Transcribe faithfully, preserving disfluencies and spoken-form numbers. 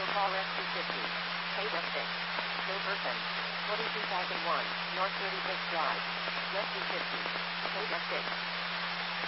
Call S two fifty. Paid F six. No person. twenty-two thousand one, North thirty-fifth Drive. S two fifty. Paid F six.